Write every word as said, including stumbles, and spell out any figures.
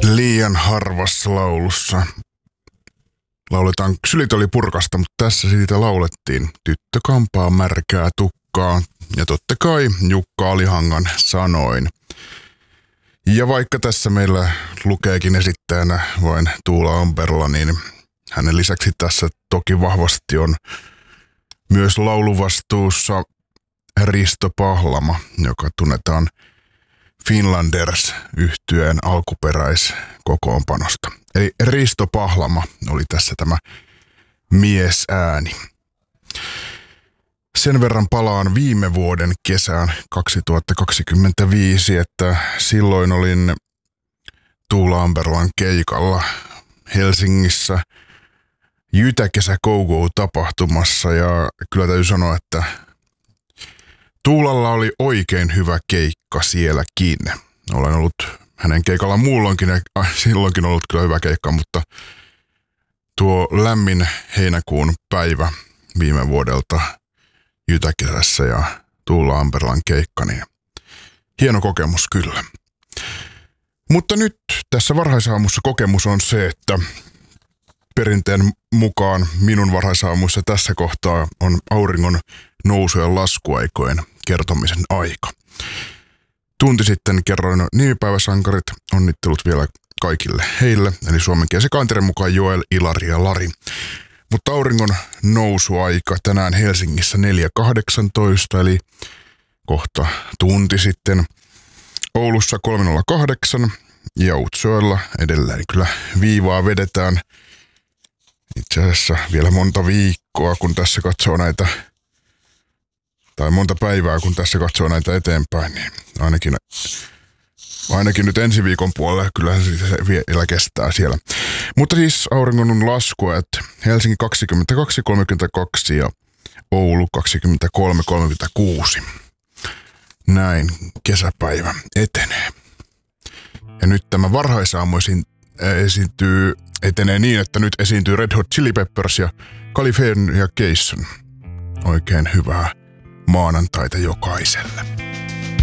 Liian harvassa laulussa lauletaan Sylit oli purkasta, mutta tässä siitä laulettiin Tyttö kampaa märkää tukkaa ja totta kai Jukka Alihangan sanoin. Ja vaikka tässä meillä lukeekin esittäjänä vain Tuula Amperla, niin hänen lisäksi tässä toki vahvasti on myös lauluvastuussa Risto Pahlama, joka tunnetaan Finlanders-yhtyeen alkuperäiskokoonpanosta. Eli Risto Pahlama oli tässä tämä miesääni. Sen verran palaan viime vuoden kesään kaksituhattakaksikymmentäviisi, että silloin olin Tuula Amperlan keikalla Helsingissä Jytäkesä Go Go-tapahtumassa ja kyllä täytyy sanoa, että Tuulalla oli oikein hyvä keikka sielläkin. Olen ollut hänen keikalla muulloinkin ja silloinkin ollut kyllä hyvä keikka, mutta tuo lämmin heinäkuun päivä viime vuodelta Jytäkesässä ja Tuula Amperlan keikka, niin hieno kokemus kyllä. Mutta nyt tässä varhaisaamussa kokemus on se, että perinteen mukaan minun varhaisaamuissa tässä kohtaa on auringon nousu- ja laskuaikojen kertomisen aika. Tunti sitten kerroin nimipäiväsankarit, onnittelut vielä kaikille heille, eli suomenkielisen kanterin mukaan Joel, Ilari ja Lari. Mutta auringon nousuaika tänään Helsingissä neljä kahdeksantoista, eli kohta tunti sitten. Oulussa kolme nolla kahdeksan ja Utsjoella edelleen kyllä viivaa vedetään. Itse asiassa vielä monta viikkoa, kun tässä katsoo näitä, tai monta päivää, kun tässä katsoo näitä eteenpäin, niin ainakin, ainakin nyt ensi viikon puolella kyllä se vielä kestää siellä. Mutta siis auringon laskua, että Helsinki kaksikymmentäkaksi kolmekymmentäkaksi ja Oulu kaksikymmentäkolme kolmekymmentäkuusi. Näin kesäpäivä etenee. Ja nyt tämä varhaisaamu esiintyy, etenee niin, että nyt esiintyy Red Hot Chili Peppers ja Californication. Oikein hyvää maanantaita jokaiselle.